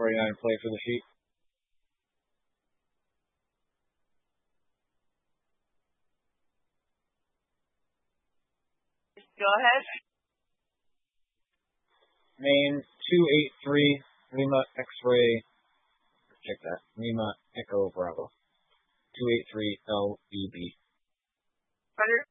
49 play for the sheet. Go ahead. Main 283 Lima X-ray. Check that. Lima Echo Bravo. 283 LBB. Roger.